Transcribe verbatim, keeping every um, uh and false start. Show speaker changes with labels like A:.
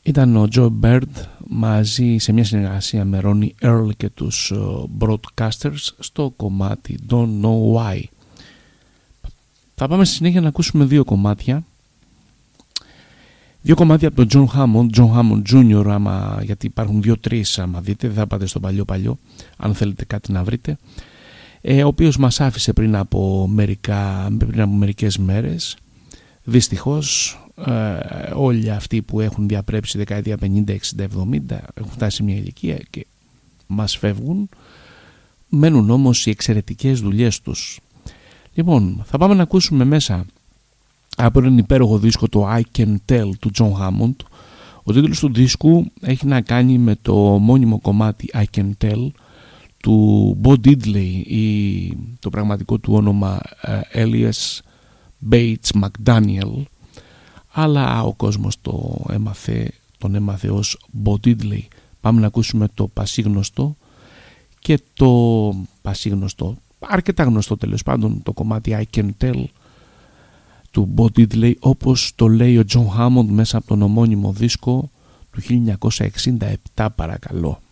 A: Ήταν ο Joe Bird μαζί σε μια συνεργασία με Ronnie Earl και τους Broadcasters στο κομμάτι Don't Know Why. Θα πάμε στη συνέχεια να ακούσουμε δύο κομμάτια. Δύο κομμάτια από τον John Hammond, John Hammond τζούνιορ, άμα, γιατί υπάρχουν δύο-τρεις άμα δείτε, δεν θα πάτε στο παλιό παλιό, αν θέλετε κάτι να βρείτε, ε, ο οποίος μας άφησε πριν από, μερικά, πριν από μερικές μέρες. Δυστυχώς ε, όλοι αυτοί που έχουν διαπρέψει δεκαετία πενήντα, εξήντα, εβδομήντα έχουν φτάσει σε μια ηλικία και μας φεύγουν. Μένουν όμως οι εξαιρετικές δουλειές τους. Λοιπόν, θα πάμε να ακούσουμε μέσα από έναν υπέροχο δίσκο, το I Can Tell του John Hammond. Ο τίτλος του δίσκου έχει να κάνει με το μόνιμο κομμάτι I Can Tell του Bo Diddley, ή το πραγματικό του όνομα uh, Elias Bates McDaniel, αλλά ο κόσμος το έμαθε, τον έμαθε ως Bo Diddley. Πάμε να ακούσουμε το πασίγνωστο και το πασίγνωστο, αρκετά γνωστό τέλος πάντων, το κομμάτι I Can Tell του Bo Diddley, όπως το λέει ο John Hammond μέσα από τον ομώνυμο δίσκο του χίλια εννιακόσια εξήντα επτά, παρακαλώ.